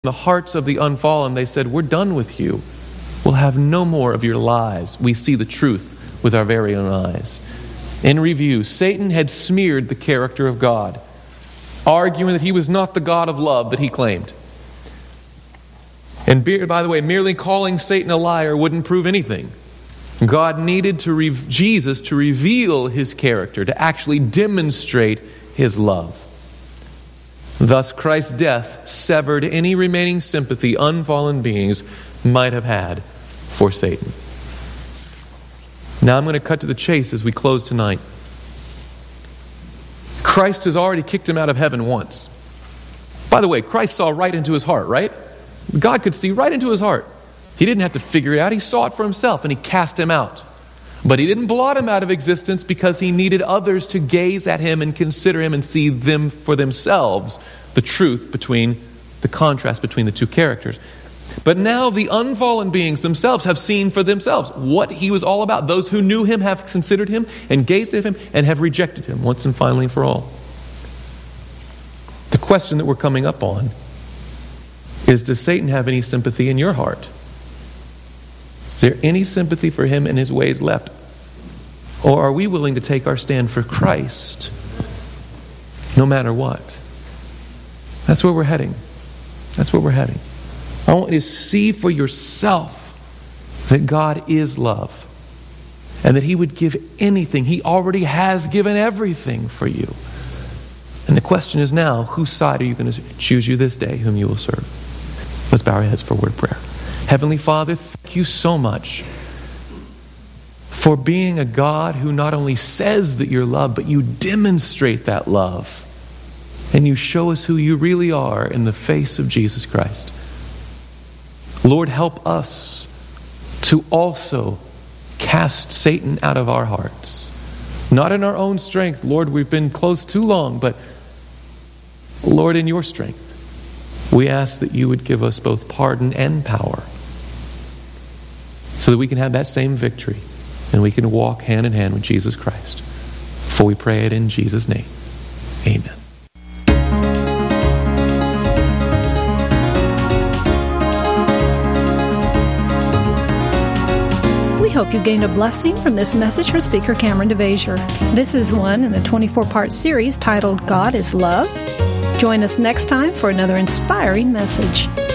the hearts of the unfallen, they said, we're done with you. We'll have no more of your lies. We see the truth with our very own eyes. In review, Satan had smeared the character of God, arguing that he was not the God of love that he claimed. And by the way, merely calling Satan a liar wouldn't prove anything. God needed Jesus to reveal his character, to actually demonstrate his love. Thus, Christ's death severed any remaining sympathy unfallen beings might have had for Satan. Now I'm going to cut to the chase as we close tonight. Christ has already kicked him out of heaven once. By the way, Christ saw right into his heart, right? God could see right into his heart. He didn't have to figure it out. He saw it for himself and he cast him out. But he didn't blot him out of existence because he needed others to gaze at him and consider him and see them for themselves, the truth between the contrast between the two characters. But now the unfallen beings themselves have seen for themselves what he was all about. Those who knew him have considered him and gazed at him and have rejected him once and finally for all. The question that we're coming up on is, does Satan have any sympathy in your heart? Is there any sympathy for him and his ways left? Or are we willing to take our stand for Christ no matter what? That's where we're heading. That's where we're heading. I want you to see for yourself that God is love and that he would give anything. He already has given everything for you. And the question is now, whose side are you going to choose you this day whom you will serve? Let's bow our heads for a word of prayer. Heavenly Father, thank you so much for being a God who not only says that you're love, but you demonstrate that love. And you show us who you really are in the face of Jesus Christ. Lord, help us to also cast Satan out of our hearts. Not in our own strength. Lord, we've been close too long, but Lord, in your strength, we ask that you would give us both pardon and power so that we can have that same victory and we can walk hand in hand with Jesus Christ. For we pray it in Jesus' name. Amen. We hope you gained a blessing from this message from Speaker Cameron DeVasier. This is one in the 24-part series titled God is Love. Join us next time for another inspiring message.